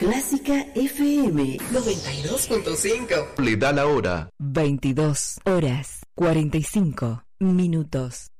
Clásica FM 92.5. Le da la hora. 22 horas 45 minutos.